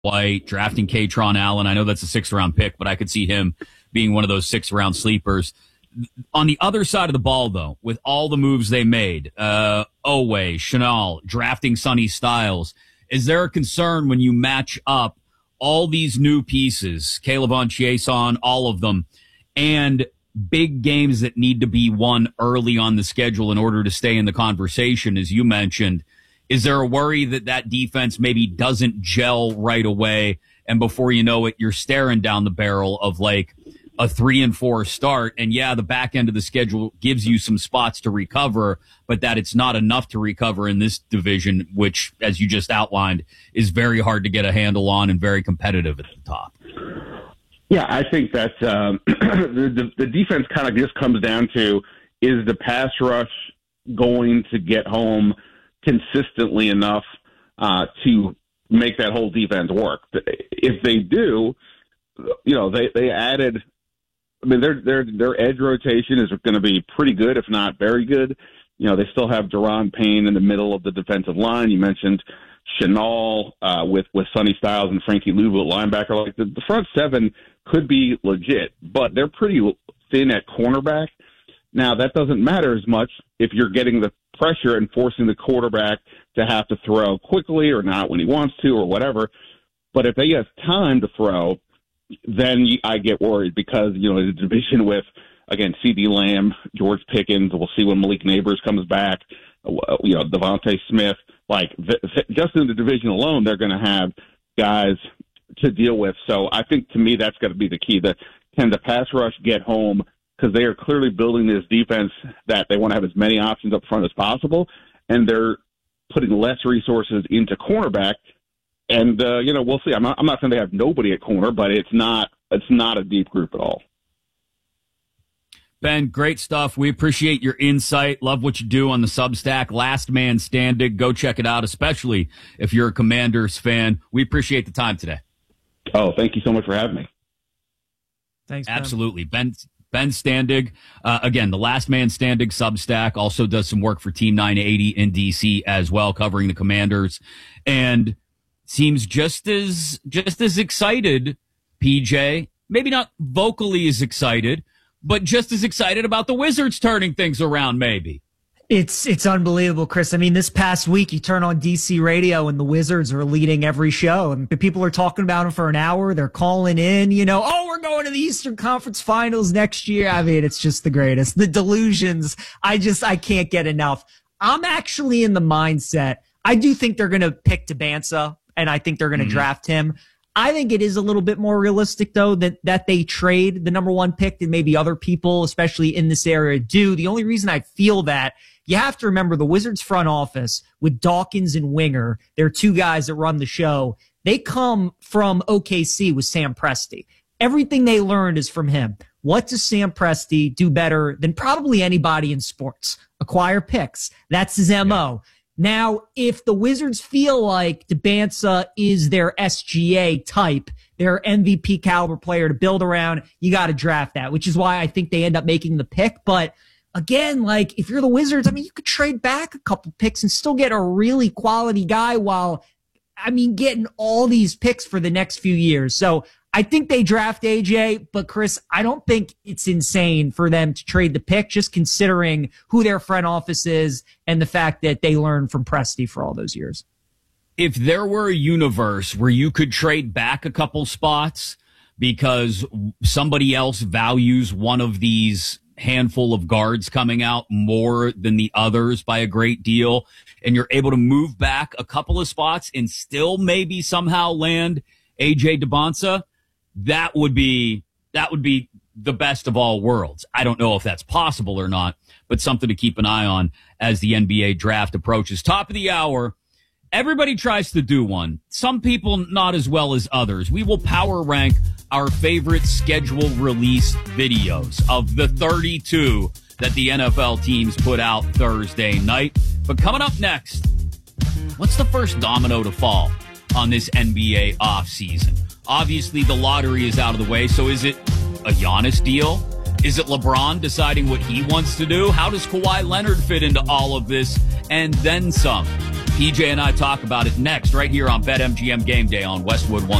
White, drafting Katron Allen. I know that's a 6th-round pick, but I could see him being one of those 6th-round sleepers. On the other side of the ball, though, with all the moves they made, Oweh, Chenal, drafting Sonny Styles, is there a concern when you match up all these new pieces, Caleb on Chiasson, all of them, and big games that need to be won early on the schedule in order to stay in the conversation, as you mentioned? Is there a worry that that defense maybe doesn't gel right away, and before you know it, you're staring down the barrel of like a 3-4 start? And yeah, the back end of the schedule gives you some spots to recover, but that it's not enough to recover in this division, which, as you just outlined, is very hard to get a handle on and very competitive at the top. Yeah, I think that the defense kind of just comes down to, is the pass rush going to get home consistently enough to make that whole defense work? If they do, they added. I mean, their edge rotation is going to be pretty good, if not very good. They still have Daron Payne in the middle of the defensive line. You mentioned Chenal with Sonny Styles and Frankie Louvu at linebacker. Like the front seven could be legit, but they're pretty thin at cornerback. Now, that doesn't matter as much if you're getting the pressure and forcing the quarterback to have to throw quickly or not when he wants to or whatever. But if he has time to throw, then I get worried because, the division with, again, CeeDee Lamb, George Pickens, we'll see when Malik Neighbors comes back, Devontae Smith, just in the division alone, they're going to have guys to deal with. So I think, to me, that's got to be the key. Can the pass rush get home? Because they are clearly building this defense that they want to have as many options up front as possible, and they're putting less resources into cornerback. And we'll see. I'm not saying they have nobody at corner, but it's not a deep group at all. Ben, great stuff. We appreciate your insight. Love what you do on the Substack, Last Man Standing. Go check it out, especially if you're a Commanders fan. We appreciate the time today. Oh, thank you so much for having me. Thanks, Ben. Absolutely. Ben Standig, again, the Last Man Standing Substack, also does some work for Team 980 in DC as well, covering the Commanders, and seems just as excited, PJ, maybe not vocally as excited, but just as excited about the Wizards turning things around, maybe. It's unbelievable, Chris. I mean, this past week, you turn on DC radio and the Wizards are leading every show. And people are talking about them for an hour. They're calling in, we're going to the Eastern Conference Finals next year. I mean, it's just the greatest. The delusions, I can't get enough. I'm actually in the mindset. I do think they're going to pick Tabansa, and I think they're going to draft him. I think it is a little bit more realistic, though, that they trade the number 1 pick than maybe other people, especially in this area, do. The only reason I feel that, you have to remember the Wizards front office with Dawkins and Winger, they're 2 guys that run the show. They come from OKC with Sam Presti. Everything they learned is from him. What does Sam Presti do better than probably anybody in sports? Acquire picks. That's his MO. Now, if the Wizards feel like Tabansa is their SGA type, their MVP caliber player to build around, you got to draft that, which is why I think they end up making the pick. But again, if you're the Wizards, you could trade back a couple picks and still get a really quality guy while, getting all these picks for the next few years. So I think they draft AJ, but Chris, I don't think it's insane for them to trade the pick, just considering who their front office is and the fact that they learned from Presti for all those years. If there were a universe where you could trade back a couple spots because somebody else values one of these handful of guards coming out more than the others by a great deal, and you're able to move back a couple of spots and still maybe somehow land AJ Tabansa, that would be the best of all worlds. I don't know if that's possible or not, but something to keep an eye on as the NBA draft approaches. Top of the hour, everybody tries to do one. Some people not as well as others. We will power rank our favorite schedule release videos of the 32 that the NFL teams put out Thursday night. But coming up next, what's the first domino to fall on this NBA offseason? Obviously, the lottery is out of the way, so is it a Giannis deal? Is it LeBron deciding what he wants to do? How does Kawhi Leonard fit into all of this? And then some. PJ and I talk about it next, right here on BetMGM Game Day on Westwood One.